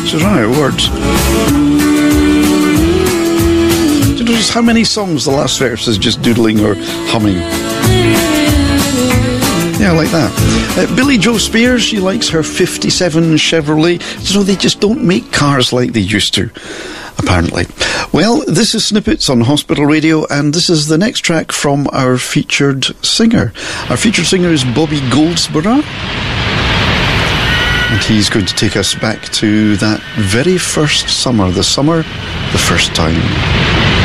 She's run out of words. Do you notice how many songs the last verse is just doodling or humming? Yeah, I like that. Billy Joe Spears, she likes her 57 Chevrolet. So they just don't make cars like they used to, apparently. Well, this is Snippets on Hospital Radio, and this is the next track from our featured singer. Our featured singer is Bobby Goldsboro, and he's going to take us back to that very first summer, the first time.